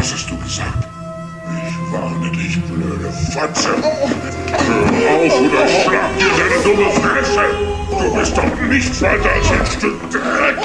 Was hast du gesagt? Ich warne dich, blöde Fotze. Hör auf oder ich schlag dir deine dumme Fresse. Du bist doch nichts weiter als ein Stück Dreck.